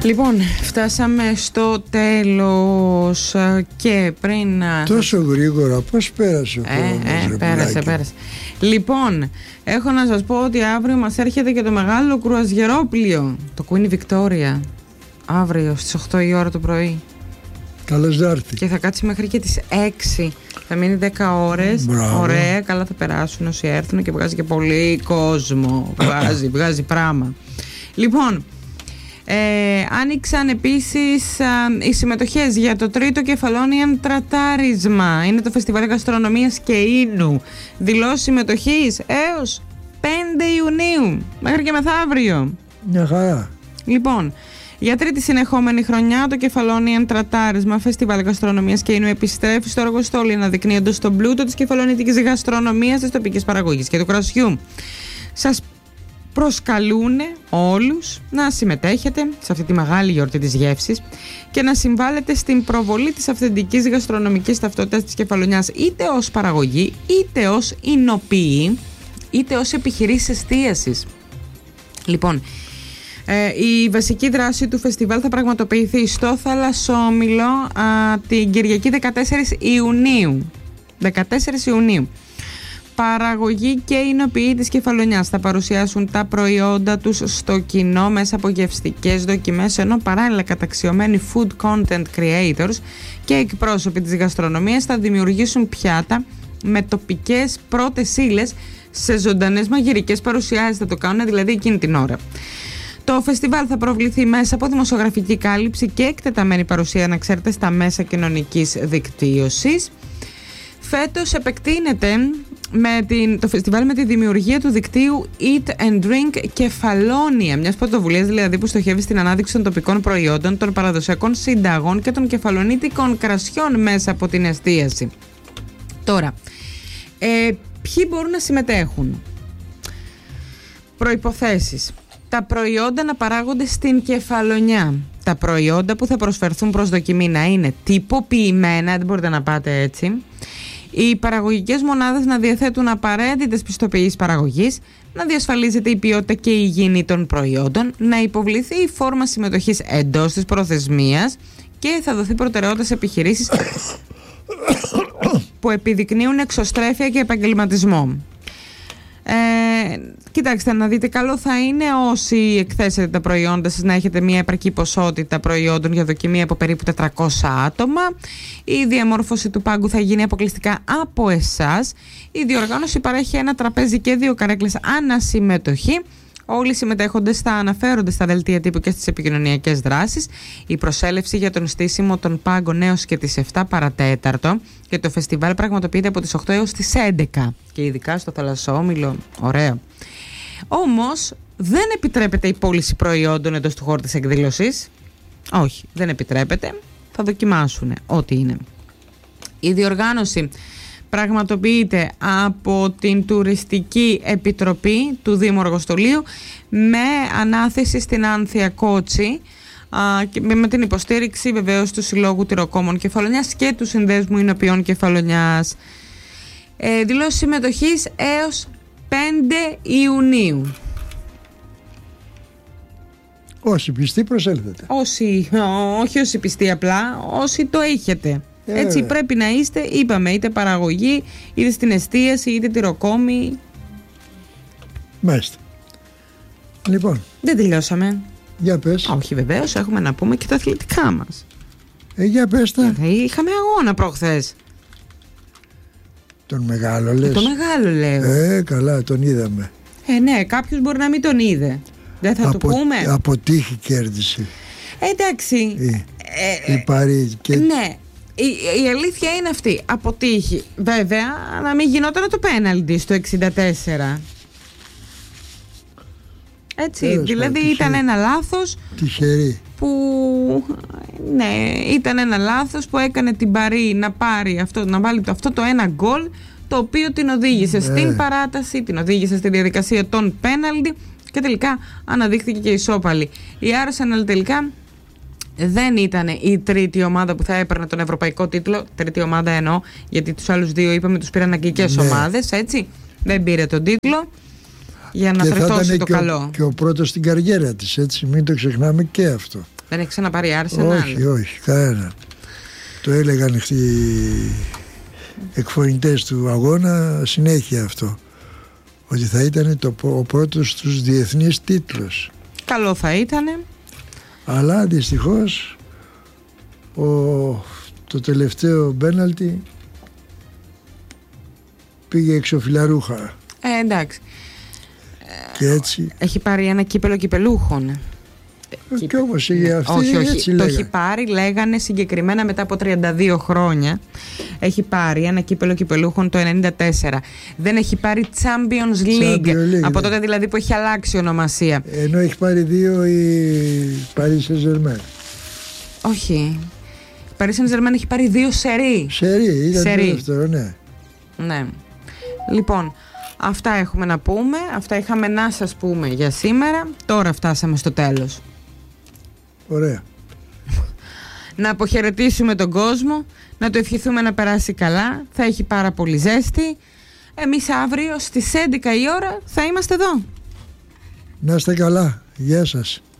Λοιπόν, φτάσαμε στο τέλος και πριν... Τόσο γρήγορα, πώς πέρασε ο χρόνος, πέρασε. Λοιπόν, έχω να σας πω ότι αύριο μας έρχεται και το μεγάλο κρουαζιερόπλιο, το Queen Victoria, αύριο στις 8 η ώρα το πρωί. Καλώς να έρθει. Και θα κάτσει μέχρι και τις 6. Θα μείνει 10 ώρες. Μπράβο. Ωραία, καλά θα περάσουν όσοι έρθουν και βγάζει και πολύ κόσμο. Βγάζει πράγμα. Λοιπόν, άνοιξαν επίσης οι συμμετοχές για το τρίτο κεφαλόνιαν τρατάρισμα. Είναι το φεστιβάλ γαστρονομίας και ίνου. Δηλώσεις συμμετοχής έως 5 Ιουνίου μέχρι και μεθαύριο. Μια χαρά. Λοιπόν, για τρίτη συνεχόμενη χρονιά το κεφαλόνιαν τρατάρισμα φεστιβάλ γαστρονομίας και ίνου επιστρέφει στο Αργοστόλι, αναδεικνύοντας τον πλούτο της κεφαλονιτικής γαστρονομίας, της τοπικής παραγωγής και του κρασιού. Σας προσκαλούν όλους να συμμετέχετε σε αυτή τη μεγάλη γιορτή της γεύσης και να συμβάλλετε στην προβολή της αυθεντικής γαστρονομικής ταυτότητας της Κεφαλονιάς, είτε ως παραγωγή, είτε ως εινοποιοί, είτε ως επιχειρήσεις εστίασης. Λοιπόν, η βασική δράση του φεστιβάλ θα πραγματοποιηθεί στο Θαλασσόμυλο την Κυριακή 14 Ιουνίου. 14 Ιουνίου. Παραγωγή και εινοποιοί της Κεφαλονιάς θα παρουσιάσουν τα προϊόντα τους στο κοινό μέσα από γευστικές δοκιμές, ενώ παράλληλα καταξιωμένοι food content creators και εκπρόσωποι της γαστρονομίας θα δημιουργήσουν πιάτα με τοπικές πρώτες ύλες σε ζωντανές μαγειρικές παρουσιάσεις. Θα το κάνουν δηλαδή εκείνη την ώρα. Το φεστιβάλ θα προβληθεί μέσα από δημοσιογραφική κάλυψη και εκτεταμένη παρουσία, να ξέρετε, στα μέσα κοινωνικής δικτύωσης. Φέτος επεκτείνεται το φεστιβάλ με τη δημιουργία του δικτύου Eat and Drink Κεφαλόνια, μιας πρωτοβουλίας δηλαδή που στοχεύει στην ανάδειξη των τοπικών προϊόντων, των παραδοσιακών συνταγών και των κεφαλονίτικων κρασιών μέσα από την εστίαση. Τώρα, ποιοι μπορούν να συμμετέχουν? Προϋποθέσεις: τα προϊόντα να παράγονται στην Κεφαλονιά. Τα προϊόντα που θα προσφερθούν προς δοκιμή να είναι τυποποιημένα, δεν μπορείτε να πάτε έτσι. Οι παραγωγικές μονάδες να διαθέτουν απαραίτητες πιστοποιήσεις παραγωγής, να διασφαλίζεται η ποιότητα και η υγιεινή των προϊόντων, να υποβληθεί η φόρμα συμμετοχής εντός της προθεσμίας και θα δοθεί προτεραιότητα σε επιχειρήσεις που επιδεικνύουν εξωστρέφεια και επαγγελματισμό. Κοιτάξτε, να δείτε, καλό θα είναι όσοι εκθέσετε τα προϊόντα σας να έχετε μια επαρκή ποσότητα προϊόντων για δοκιμή από περίπου 400 άτομα. Η διαμόρφωση του πάγκου θα γίνει αποκλειστικά από εσάς. Η διοργάνωση παρέχει ένα τραπέζι και 2 καρέκλες ανασυμμετοχή. Όλοι οι συμμετέχοντες θα αναφέρονται στα δελτία τύπου και στις επικοινωνιακές δράσεις. Η προσέλευση για τον στήσιμο των πάγκων έως και τις 7 παρατέταρτο και το φεστιβάλ πραγματοποιείται από τις 8 έως τις 11 και ειδικά στο Θαλασσόμυλο. Ωραίο. Όμως δεν επιτρέπεται η πώληση προϊόντων εντός του χώρου της εκδήλωσης. Όχι, δεν επιτρέπεται. Θα δοκιμάσουν ό,τι είναι. Η διοργάνωση πραγματοποιείται από την Τουριστική Επιτροπή του Δήμου Αργοστολίου με ανάθεση στην Άνθια Κότσι και με την υποστήριξη βεβαίως του Συλλόγου Τυροκόμων Κεφαλονιάς και του Συνδέσμου Εινοποιών Κεφαλονιάς. Δηλώσεις συμμετοχής έως 5 Ιουνίου. Όσοι πιστοί προσέλθετε. Όχι όσοι πιστοί απλά, όσοι το έχετε. Έτσι πρέπει να είστε, είπαμε, είτε παραγωγή, είτε στην εστίαση, είτε τυροκόμοι. Μάλιστα. Λοιπόν. Δεν τελειώσαμε. Για πες. Όχι, βεβαίως, έχουμε να πούμε και τα αθλητικά μας. Για πες τα. Είχαμε αγώνα προχθές. Τον μεγάλο λες? Το μεγάλο λέω. Καλά, τον είδαμε. Ναι, κάποιος μπορεί να μην τον είδε. Δεν θα του πούμε. Από τύχη κέρδισε. Εντάξει. Η Παρί και... Ναι. Η αλήθεια είναι αυτή. Από τύχη. Βέβαια, να μην γινόταν το πέναλτι στο 64. Έτσι. Δηλαδή ήταν ένα λάθος. Τυχερή. Ήταν ένα λάθος που έκανε την Παρί να πάρει να βάλει αυτό το ένα γκολ, το οποίο την οδήγησε στην παράταση, την οδήγησε στη διαδικασία των πέναλτι και τελικά αναδείχθηκε και ισόπαλη. Η Arsenal τελικά δεν ήταν η τρίτη ομάδα που θα έπαιρνε τον ευρωπαϊκό τίτλο. Τρίτη ομάδα εννοώ, γιατί τους άλλους δύο είπαμε τους πήραν αγγλικές ομάδες, έτσι. Δεν πήρε τον τίτλο για να τρετώσει το καλό. Και ο πρώτος στην καριέρα της, έτσι, μην το ξεχνάμε και αυτό. Δεν έχει ξαναπάρει Arsenal? Όχι, κανένα. Το έλεγαν οι εκφωνητές του αγώνα συνέχεια αυτό, ότι θα ήταν ο πρώτος τους διεθνής τίτλος. Καλό θα ήτανε. Αλλά δυστυχώς το τελευταίο πέναλτι πήγε εξωφυλαρούχα. Εντάξει. Και έτσι. Έχει πάρει ένα κύπελο κυπελούχων. Και όμως όχι, το έχει πάρει, λέγανε συγκεκριμένα μετά από 32 χρόνια. Έχει πάρει ένα κύπελο κυπελούχων το 1994. Δεν έχει πάρει Champions League από τότε δηλαδή που έχει αλλάξει ονομασία. Ενώ έχει πάρει 2 η Paris Saint-Germain. Όχι. Η Paris Saint-Germain έχει πάρει 2 σερί. Ήταν το δεύτερο, ναι. Ναι. Λοιπόν, αυτά έχουμε να πούμε. Αυτά είχαμε να σας πούμε για σήμερα. Τώρα φτάσαμε στο τέλος. Ωραία. Να αποχαιρετήσουμε τον κόσμο, να του ευχηθούμε να περάσει καλά. Θα έχει πάρα πολύ ζέστη. Εμείς αύριο στις 11 η ώρα θα είμαστε εδώ. Να είστε καλά. Γεια σας.